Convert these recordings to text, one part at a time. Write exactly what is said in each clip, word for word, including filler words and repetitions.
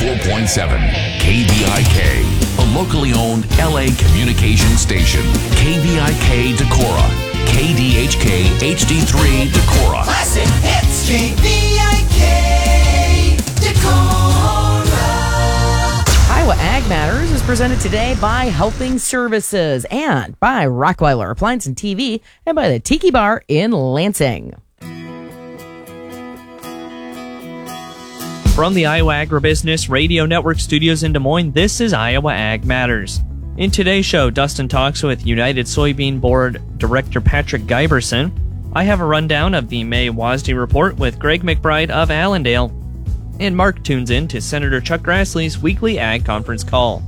ninety-four point seven K V I K, a locally owned L A communication station. K V I K Decorah, K D H K H D three Decorah. Classic hits, K V I K Decorah. Iowa Ag Matters is presented today by Helping Services and by Rockweiler Appliance and T V and by the Tiki Bar in Lansing. From the Iowa Agribusiness Radio Network studios in Des Moines, this is Iowa Ag Matters. In today's show, Dustin talks with United Soybean Board Director Patrick Giberson. I have a rundown of the May W A S D report with Greg McBride of Allendale. And Mark tunes in to Senator Chuck Grassley's weekly Ag Conference call.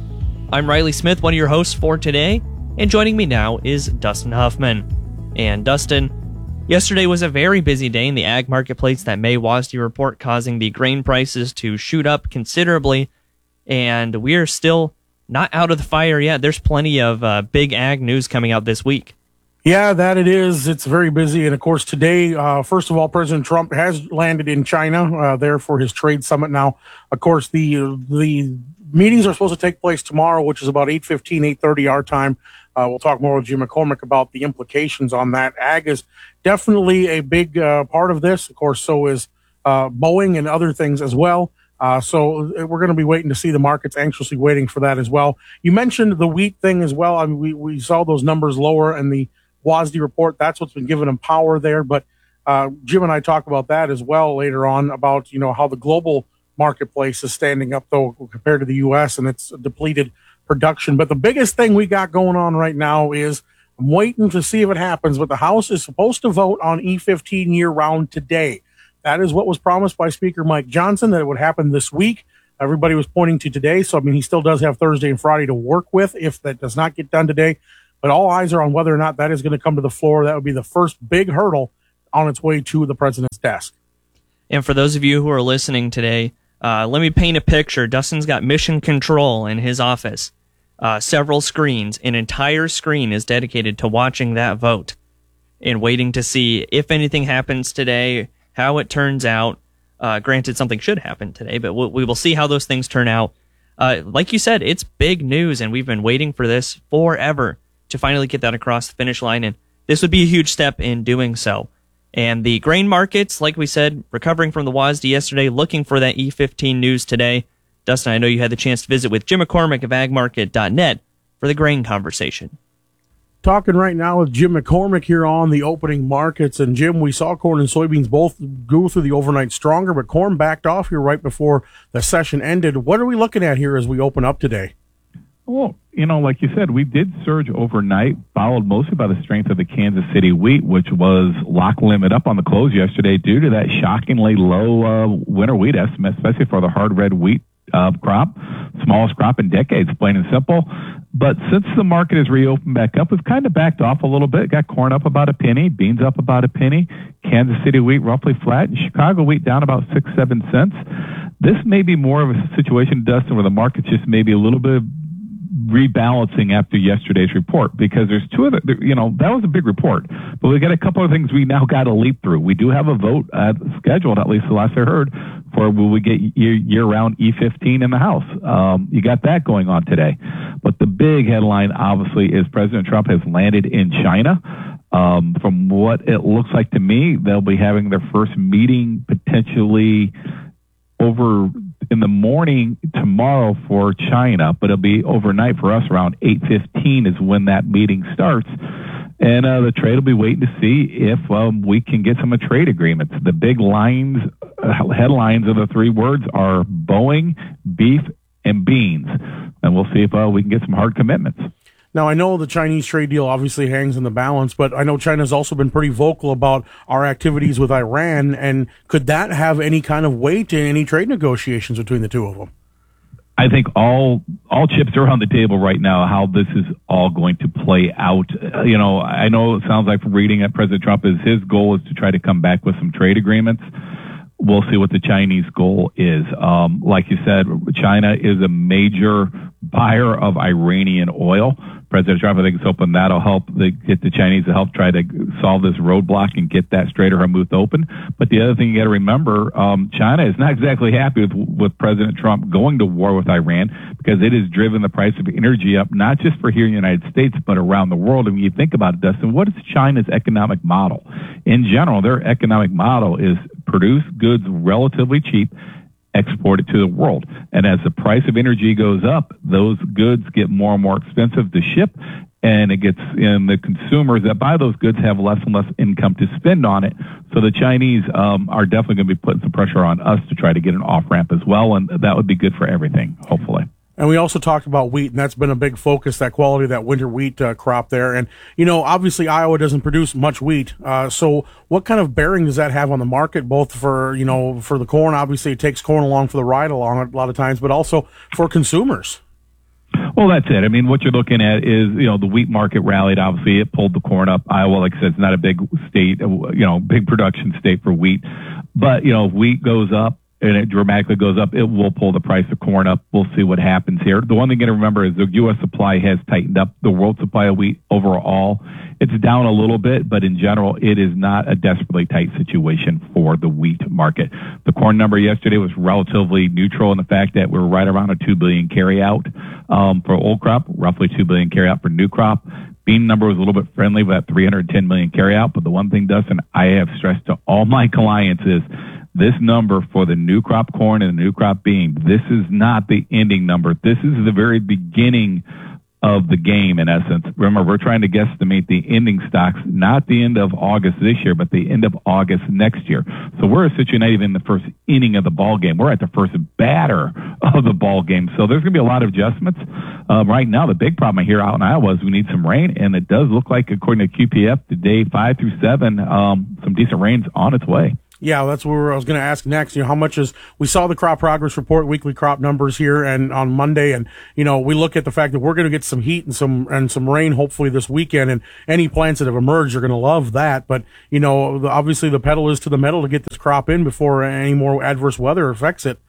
I'm Riley Smith, one of your hosts for today, and joining me now is Dustin Huffman. And Dustin, yesterday was a very busy day in the ag marketplace. That May W A S D report causing the grain prices to shoot up considerably, and we're still not out of the fire yet. There's plenty of uh, big ag news coming out this week. Yeah, that it is. It's very busy. And of course, today, uh, first of all, President Trump has landed in China uh, there for his trade summit. Now, of course, the the meetings are supposed to take place tomorrow, which is about eight fifteen, eight thirty our time. Uh, we'll talk more with Jim McCormick about the implications on that. Ag is definitely a big uh, part of this. Of course, so is uh, Boeing and other things as well. Uh, so we're going to be waiting to see the markets, anxiously waiting for that as well. You mentioned the wheat thing as well. I mean, we, we saw those numbers lower and the W A S D report. That's what's been giving them power there. But uh, Jim and I talk about that as well later on about, you know, how the global marketplace is standing up, though, compared to the U S and its depleted production. But the biggest thing we got going on right now is I'm waiting to see if it happens, but the House is supposed to vote on E fifteen year round today. That is what was promised by Speaker Mike Johnson, that it would happen this week. Everybody was pointing to today. So, I mean, he still does have Thursday and Friday to work with if that does not get done today. But all eyes are on whether or not that is going to come to the floor. That would be the first big hurdle on its way to the president's desk. And for those of you who are listening today, uh, let me paint a picture. Dustin's got mission control in his office. Uh, several screens. An entire screen is dedicated to watching that vote and waiting to see if anything happens today, how it turns out. Uh, granted, something should happen today, but we'll, we will see how those things turn out. Uh, like you said, it's big news, and we've been waiting for this forever to finally get that across the finish line, and this would be a huge step in doing so. And the grain markets, like we said, recovering from the W A S D yesterday, looking for that E fifteen news today. Dustin, I know you had the chance to visit with Jim McCormick of ag market dot net for the grain conversation. Talking right now with Jim McCormick here on the opening markets. And Jim, we saw corn and soybeans both go through the overnight stronger, but corn backed off here right before the session ended. What are we looking at here as we open up today? Well, you know, like you said, we did surge overnight, followed mostly by the strength of the Kansas City wheat, which was lock limit up on the close yesterday due to that shockingly low uh, winter wheat estimate, especially for the hard red wheat uh, crop, smallest crop in decades, plain and simple. But since the market has reopened back up, we've kind of backed off a little bit. Got corn up about a penny, beans up about a penny, Kansas City wheat roughly flat, and Chicago wheat down about six, seven cents. This may be more of a situation, Dustin, where the market's just maybe a little bit rebalancing after yesterday's report, because there's two other, you know, that was a big report, but we got a couple of things we now got to leap through. We do have a vote uh, scheduled, at least the last I heard, for will we get year, year-round E fifteen in the House. Um, you got that going on today. But the big headline, obviously, is President Trump has landed in China. Um, from what it looks like to me, they'll be having their first meeting potentially over in the morning tomorrow for China, but it'll be overnight for us. Around eight fifteen is when that meeting starts. And uh, the trade will be waiting to see if um, we can get some trade agreements. The big lines, uh, headlines of the three words are Boeing, beef, and beans. And we'll see if uh, we can get some hard commitments. Now, I know the Chinese trade deal obviously hangs in the balance, but I know China's also been pretty vocal about our activities with Iran. And could that have any kind of weight in any trade negotiations between the two of them? I think all all chips are on the table right now, how this is all going to play out. Uh, you know, I know it sounds like from reading that President Trump is his goal is to try to come back with some trade agreements. we'll see what the Chinese goal is. Um, like you said, China is a major buyer of Iranian oil. President Trump, I think, is hoping that'll help the, get the Chinese to help try to solve this roadblock and get that Strait of Hormuz open. But the other thing you got to remember, um, China is not exactly happy with, with President Trump going to war with Iran, because it has driven the price of energy up, not just for here in the United States, but around the world. And when you think about it, Dustin, what is China's economic model? In general, their economic model is produce goods relatively cheap, export it to the world. And as the price of energy goes up, those goods get more and more expensive to ship, and it gets in the consumers that buy those goods have less and less income to spend on it. So the Chinese um, are definitely going to be putting some pressure on us to try to get an off-ramp as well, and that would be good for everything, hopefully. And we also talked about wheat, and that's been a big focus, that quality of that winter wheat uh, crop there. And, you know, obviously Iowa doesn't produce much wheat. Uh, so what kind of bearing does that have on the market, both for, you know, for the corn? Obviously it takes corn along for the ride along a lot of times, but also for consumers. Well, that's it. I mean, what you're looking at is, you know, the wheat market rallied. Obviously, it pulled the corn up. Iowa, like I said, it's not a big state, you know, big production state for wheat. But, you know, if wheat goes up, and it dramatically goes up, it will pull the price of corn up. We'll see what happens here. The one thing you got to remember is the U S supply has tightened up. The world supply of wheat overall, it's down a little bit, but in general, it is not a desperately tight situation for the wheat market. The corn number yesterday was relatively neutral in the fact that we're right around a two billion carryout um, for old crop, roughly two billion carryout for new crop. Bean number was a little bit friendly, about three hundred ten million carryout. But the one thing, Dustin, I have stressed to all my clients is this number for the new crop corn and the new crop bean, this is not the ending number. This is the very beginning of the game, in essence. Remember, we're trying to guesstimate the ending stocks, not the end of August this year, but the end of August next year. So we're essentially not even in the first inning of the ball game. We're at the first batter of the ball game. So there's going to be a lot of adjustments. Um, right now, the big problem here out in Iowa is we need some rain, and it does look like, according to Q P F, today five through seven, um, some decent rain's on its way. Yeah, that's where I was going to ask next. You know, how much is, we saw the crop progress report, weekly crop numbers here and on Monday. And, you know, we look at the fact that we're going to get some heat and some, and some rain hopefully this weekend, and any plants that have emerged are going to love that. But, you know, the, obviously the pedal is to the metal to get this crop in before any more adverse weather affects it.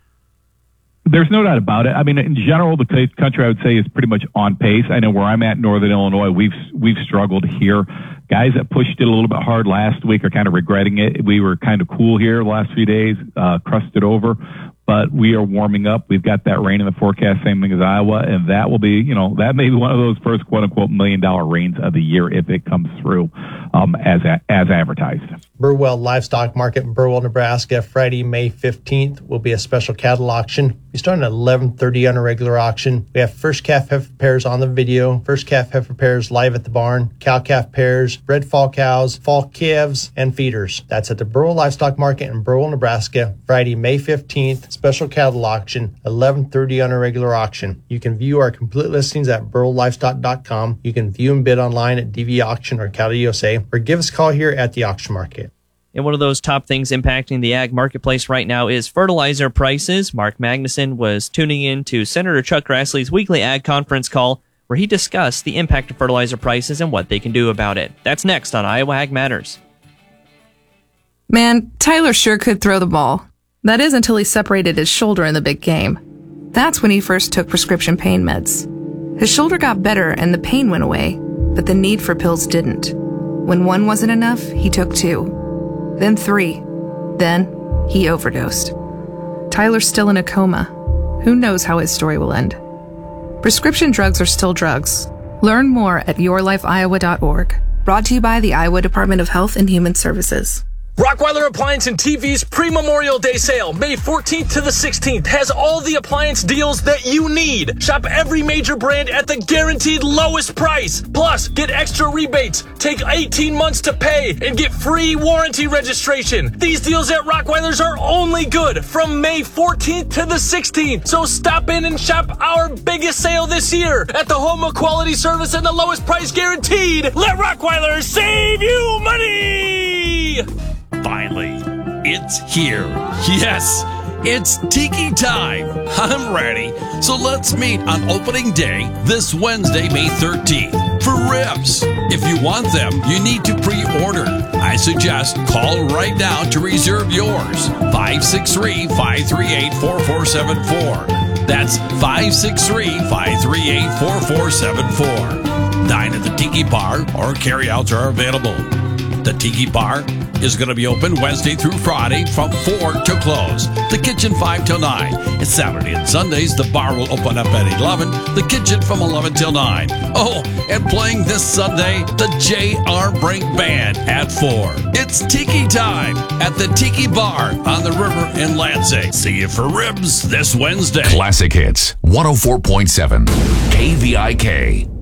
There's no doubt about it. I mean, in general, the country, I would say, is pretty much on pace. I know where I'm at in Northern Illinois, we've we've struggled here. Guys that pushed it a little bit hard last week are kind of regretting it. We were kind of cool here the last few days, uh, crusted over, but we are warming up. We've got that rain in the forecast, same thing as Iowa, and that will be, you know, that may be one of those first quote-unquote million-dollar rains of the year if it comes through um, as as advertised. Burwell Livestock Market in Burwell, Nebraska, Friday, May fifteenth, will be a special cattle auction. We start at eleven thirty on a regular auction. We have first calf heifer pairs on the video, first calf heifer pairs live at the barn, cow calf pairs, bred fall cows, fall calves, and feeders. That's at the Burwell Livestock Market in Burwell, Nebraska, Friday, May fifteenth, special cattle auction, eleven thirty on a regular auction. You can view our complete listings at burwell livestock dot com. You can view and bid online at D V Auction or Cattle U S A, or give us a call here at the auction market. And one of those top things impacting the ag marketplace right now is fertilizer prices. Mark Magnuson was tuning in to Senator Chuck Grassley's weekly ag conference call, where he discussed the impact of fertilizer prices and what they can do about it. That's next on Iowa Ag Matters. Man, Tyler sure could throw the ball. That is until he separated his shoulder in the big game. That's when he first took prescription pain meds. His shoulder got better and the pain went away, but the need for pills didn't. When one wasn't enough, he took two. Then three. Then he overdosed. Tyler's still in a coma. Who knows how his story will end? Prescription drugs are still drugs. Learn more at your life iowa dot org. Brought to you by the Iowa Department of Health and Human Services. Rockweiler Appliance and T V's pre-Memorial Day sale, May fourteenth to the sixteenth, has all the appliance deals that you need. Shop every major brand at the guaranteed lowest price. Plus, get extra rebates, take eighteen months to pay, and get free warranty registration. These deals at Rockweiler's are only good from May fourteenth to the sixteenth. So stop in and shop our biggest sale this year at the home of quality service and the lowest price guaranteed. Let Rockweiler save you money! Finally, it's here. Yes, It's Tiki time. I'm ready. So let's meet on opening day this Wednesday, May thirteenth for ribs. If you want them, you need to pre-order. I suggest call right now to reserve yours. five six three, five three eight, four four seven four. That's five six three, five three eight, four four seven four. Dine at the Tiki Bar or carry-outs are available. The Tiki Bar is going to be open Wednesday through Friday from four to close. The kitchen five till nine. It's Saturday and Sundays. The bar will open up at eleven. The kitchen from eleven till nine. Oh, and playing this Sunday, the J R. Brink Band at four. It's Tiki time at the Tiki Bar on the river in Lansing. See you for ribs this Wednesday. Classic Hits one oh four point seven K V I K.